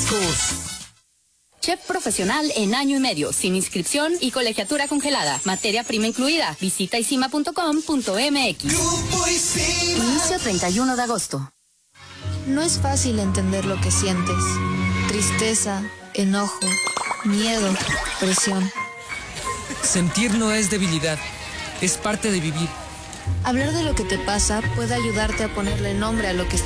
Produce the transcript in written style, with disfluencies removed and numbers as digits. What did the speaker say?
Mariscos. Chef profesional en año y medio, sin inscripción y colegiatura congelada. Materia prima incluida. Visita isima.com.mx. Inicio 31 de agosto. No es fácil entender lo que sientes. Tristeza, enojo, miedo, presión. Sentir no es debilidad, es parte de vivir. Hablar de lo que te pasa puede ayudarte a ponerle nombre a lo que